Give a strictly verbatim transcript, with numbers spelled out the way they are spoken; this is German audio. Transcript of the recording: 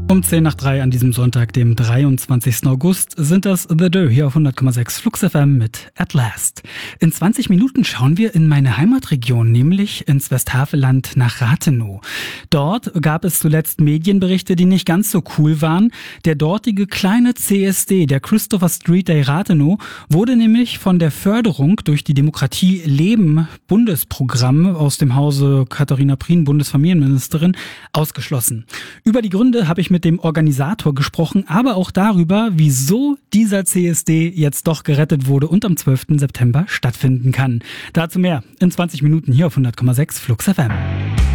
Um zehn nach drei an diesem Sonntag, dem dreiundzwanzigsten August, sind das The Dö hier auf hundert Komma sechs Flux F M mit At Last. In zwanzig Minuten schauen wir in meine Heimatregion, nämlich ins Westhaveland nach Rathenow. Dort gab es zuletzt Medienberichte, die nicht ganz so cool waren. Der dortige kleine C S D, der Christopher Street Day Rathenow, wurde nämlich von der Förderung durch die Demokratie Leben Bundesprogramm aus dem Hause Katharina Prien, Bundesfamilienministerin, ausgeschlossen. Über die Gründe habe ich mit mit dem Organisator gesprochen, aber auch darüber, wieso dieser C S D jetzt doch gerettet wurde und am zwölften September stattfinden kann. Dazu mehr in zwanzig Minuten hier auf hundert Komma sechs Flux F M.